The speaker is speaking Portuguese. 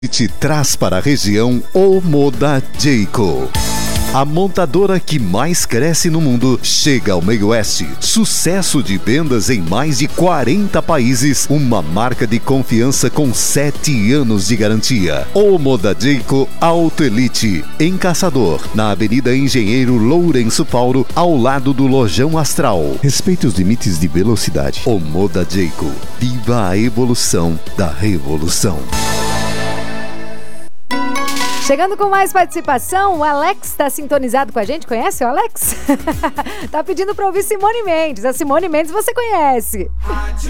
te traz para a região Omoda Jayco. A montadora que mais cresce no mundo chega ao meio oeste. Sucesso de vendas em mais de 40 países. Uma marca de confiança com 7 anos de garantia. Omoda Jayco Auto Elite, em Caçador, na Avenida Engenheiro Lourenço Paulo, ao lado do Lojão Astral. Respeite os limites de velocidade. Omoda Jayco. Viva a evolução da revolução. Chegando com mais participação, o Alex está sintonizado com a gente. Conhece o Alex? Tá pedindo para ouvir Simone Mendes. A Simone Mendes você conhece.